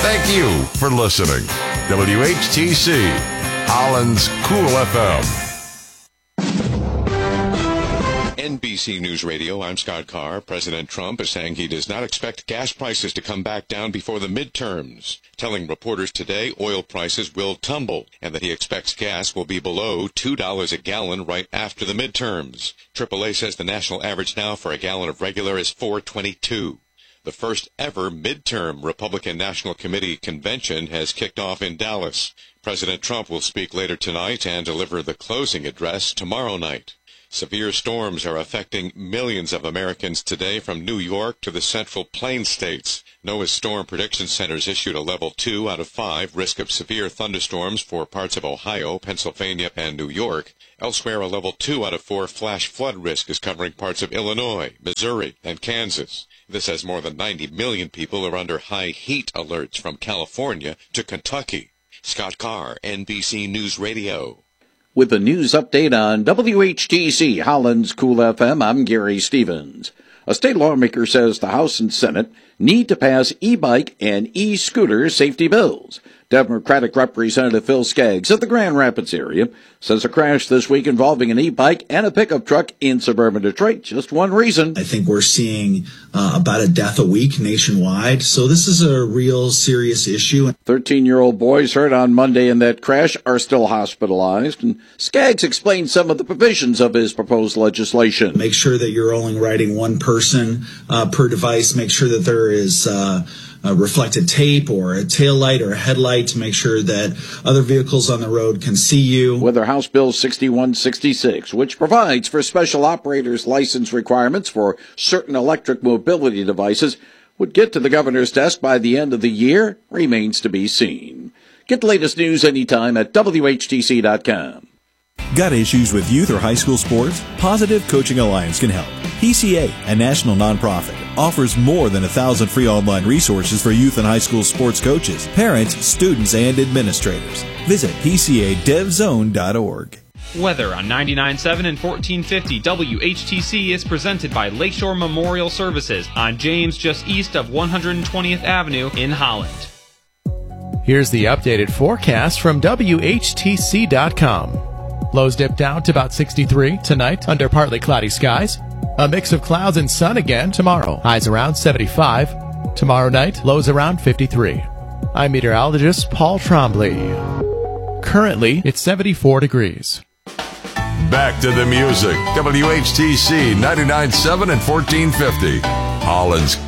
Thank you for listening. WHTC, Holland's Cool FM. NBC News Radio, I'm Scott Carr. President Trump is saying he does not expect gas prices to come back down before the midterms, telling reporters today oil prices will tumble and that he expects gas will be below $2 a gallon right after the midterms. AAA says the national average now for a gallon of regular is $4.22. The first ever midterm Republican National Committee convention has kicked off in Dallas. President Trump will speak later tonight and deliver the closing address tomorrow night. Severe storms are affecting millions of Americans today from New York to the Central Plains states. NOAA's Storm Prediction Centers issued a level 2 out of 5 risk of severe thunderstorms for parts of Ohio, Pennsylvania, and New York. Elsewhere, a level 2 out of 4 flash flood risk is covering parts of Illinois, Missouri, and Kansas. This as more than 90 million people are under high heat alerts from California to Kentucky. Scott Carr, NBC News Radio. With a news update on WHTC Holland's Cool FM, I'm Gary Stevens. A state lawmaker says the House and Senate need to pass e-bike and e-scooter safety bills. Democratic Representative Phil Skaggs of the Grand Rapids area says a crash this week involving an e-bike and a pickup truck in suburban Detroit, just one reason. I think we're seeing about a death a week nationwide, so this is a real serious issue. 13-year-old boys hurt on Monday in that crash are still hospitalized, and Skaggs explained some of the provisions of his proposed legislation. Make sure that you're only riding one person per device. Make sure that there is reflected tape or a tail light or a headlight to make sure that other vehicles on the road can see you. Whether House Bill 6166, which provides for special operators license requirements for certain electric mobility devices, would get to the governor's desk by the end of the year, remains to be seen. Get the latest news anytime at WHTC.com. Got issues with youth or high school sports? Positive Coaching Alliance can help. PCA, a national nonprofit, offers more than 1,000 free online resources for youth and high school sports coaches, parents, students, and administrators. Visit PCADevZone.org. Weather on 99.7 and 1450 WHTC is presented by Lakeshore Memorial Services on James, just east of 120th Avenue in Holland. Here's the updated forecast from WHTC.com. Lows dip down to about 63 tonight under partly cloudy skies. A mix of clouds and sun again tomorrow. Highs around 75. Tomorrow night, lows around 53. I'm meteorologist Paul Trombley. Currently, it's 74 degrees. Back to the music. WHTC 99.7 and 1450. Holland's